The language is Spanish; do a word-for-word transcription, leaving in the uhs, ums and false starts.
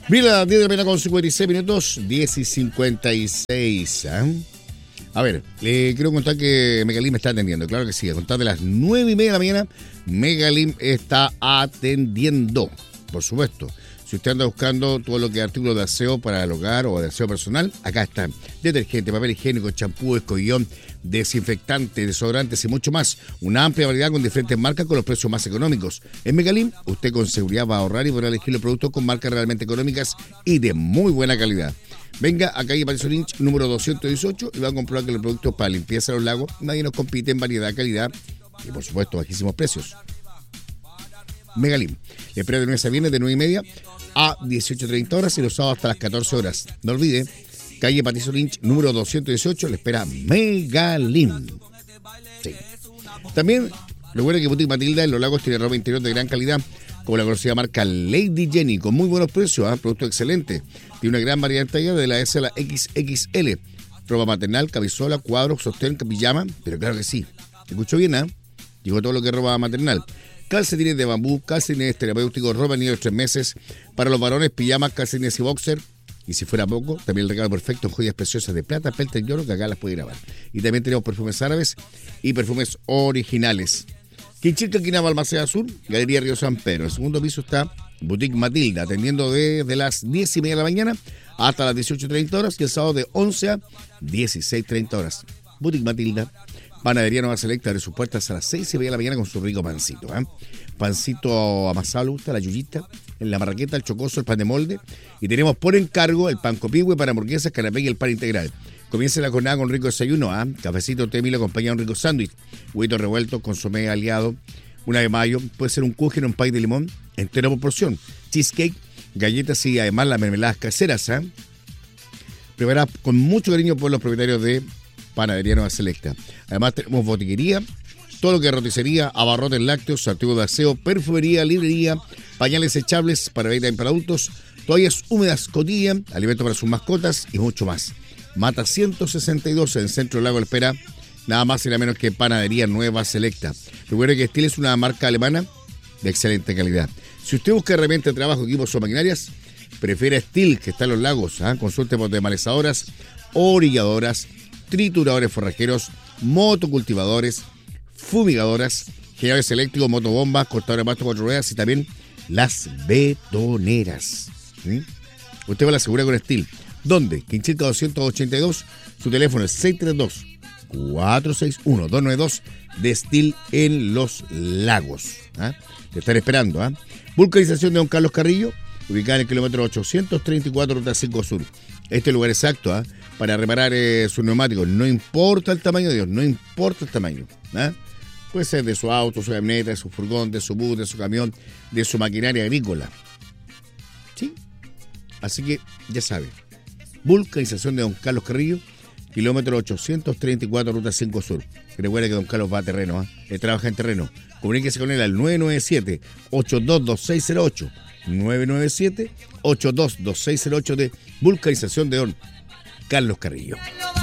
Mira, diez de la mañana con cincuenta y seis minutos, diez y cincuenta y seis. ¿eh? A ver, le quiero contar que Megalim me está atendiendo. Claro que sí, a contar de las nueve y media de la mañana, Megalim está atendiendo, por supuesto. Si usted anda buscando todo lo que es artículos de aseo para el hogar o de aseo personal, acá están. Detergente, papel higiénico, champú, escobillón, desinfectante, desodorantes y mucho más. Una amplia variedad con diferentes marcas con los precios más económicos. En Megalim, usted con seguridad va a ahorrar y podrá elegir los productos con marcas realmente económicas y de muy buena calidad. Venga a calle Patricio Lynch, número doscientos dieciocho, y va a comprobar que los productos para limpieza de los lagos nadie nos compite en variedad, calidad y, por supuesto, bajísimos precios. Megalim. Le espera de lunes a viernes de nueve y media a dieciocho treinta horas y los sábados hasta las catorce horas. No olvide, calle Patricio Lynch, número doscientos dieciocho, le espera Megalim. Sí. También, recuerda que Boutique Matilda en Los Lagos tiene ropa interior de gran calidad, como la conocida marca Lady Jenny, con muy buenos precios, ¿eh? Producto excelente. Tiene una gran variedad de tallas de la S a la equis equis ele. Ropa maternal, camisola, cuadros, sostén, pijama, pero claro que sí. ¿Escuchó bien, ah? ¿eh? Digo todo lo que es ropa maternal. Calcetines de bambú, calcetines terapéuticos, ropa niño de tres meses. Para los varones, pijamas, calcetines y boxer. Y si fuera poco, también el regalo perfecto en joyas preciosas de plata, pelta y oro, que acá las puede grabar. Y también tenemos perfumes árabes y perfumes originales. Quinchilca, Quina, Balmaceda Sur, Galería Río San Pedro. En el segundo piso está Boutique Matilda, atendiendo desde las diez y media de la mañana hasta las dieciocho treinta horas y el sábado de once a dieciséis treinta horas. Boutique Matilda. Panadería Nueva Selecta abre sus puertas a las seis y media de la mañana con su rico pancito. ¿eh? Pancito amasado, le gusta, la yuyita, en la marraqueta, el chocoso, el pan de molde. Y tenemos por encargo el pan copihue para hamburguesas, canapé y el pan integral. Comience la jornada con rico desayuno. ¿eh? Cafecito, té Milo acompañado de un rico sándwich. Huevito revuelto, consomé aliado, una de mayo. Puede ser un kuchen o un pay de limón, entero por porción. Cheesecake, galletas y además las mermeladas caseras. ¿eh? Preparadas con mucho cariño por los propietarios de Panadería Nueva Selecta. Además tenemos botiquería, todo lo que es roticería, abarrotes lácteos, artículos de aseo, perfumería, librería, pañales echables para bebida y para adultos, toallas húmedas Cotilla, alimentos para sus mascotas y mucho más. Mata ciento sesenta y dos en el centro del Lago de Espera, nada más y nada menos que Panadería Nueva Selecta. Recuerde que Stihl es una marca alemana de excelente calidad. Si usted busca herramientas de trabajo, equipos o maquinarias, prefiere Stihl, que está en Los Lagos. ¿eh? Consulte por desmalezadoras, orilladoras, trituradores forrajeros, motocultivadores, fumigadoras, generadores eléctricos, motobombas, cortadores de pasto cuatro ruedas y también las betoneras. ¿Sí? Usted va a la seguridad con Stihl. ¿Dónde? Quinchilca doscientos ochenta y dos. Su teléfono es seis tres dos, cuatro seis uno, dos nueve dos de Stihl en Los Lagos. ¿Ah? Te están esperando. ¿ah? Vulcanización de Don Carlos Carrillo, ubicada en el kilómetro ochocientos treinta y cuatro, ruta cinco Sur. Este lugar exacto, ¿ah? para reparar eh, sus neumáticos. No importa el tamaño de Dios, no importa el tamaño. ¿ah? Puede ser de su auto, su camioneta, de su furgón, de su bus, de su camión, de su maquinaria agrícola. ¿Sí? Así que ya sabe. Vulcanización de Don Carlos Carrillo, kilómetro ochocientos treinta y cuatro, ruta cinco Sur. Recuerda que Don Carlos va a terreno, ¿ah? Él trabaja en terreno. Comuníquese con él al nueve nueve siete, ocho dos dos seis cero ocho. nueve nueve siete, ocho dos dos seis cero ocho de Vulcanización de Don Carlos Carrillo.